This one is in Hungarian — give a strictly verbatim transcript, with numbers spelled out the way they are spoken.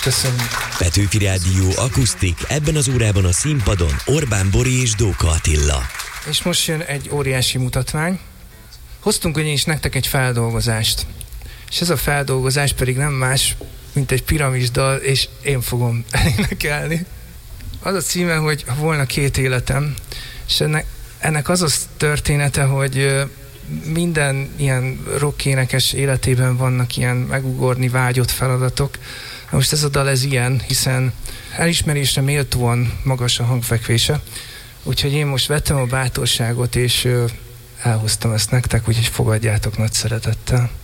Köszönjük. Petőfi Rádió akusztik, ebben az órában a színpadon Orbán Bori és Dóka Attila. És most jön egy óriási mutatvány. Hoztunk ugyanis nektek egy feldolgozást. És ez a feldolgozás pedig nem más, mint egy piramisdal, és én fogom elénekelni. Az a címe, hogy volna két életem, és ennek, ennek az a története, hogy minden ilyen rockénekes életében vannak ilyen megugorni vágyott feladatok. Most ez a dal ez ilyen, hiszen elismerésre méltóan magas a hangfekvése, úgyhogy én most vettem a bátorságot, és elhoztam ezt nektek, úgyhogy fogadjátok nagy szeretettel.